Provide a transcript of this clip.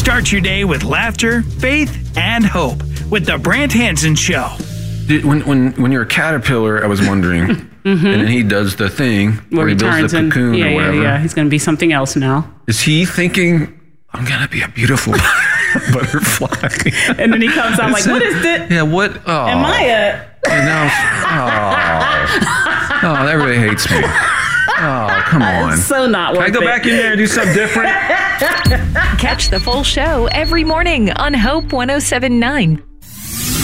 Start your day with laughter, faith, and hope with the Brant Hansen Show. When you're a caterpillar, I was wondering, and then he does the thing where he builds the cocoon or whatever. Yeah, he's going to be something else now. Is he thinking, I'm going to be a beautiful butterfly? And then he comes out like, what is this? Yeah, what? Oh. Am I a... And now, everybody hates me. Oh, come on. So not worth it. Can I go back in there and do something different? Catch the full show every morning on Hope 107.9.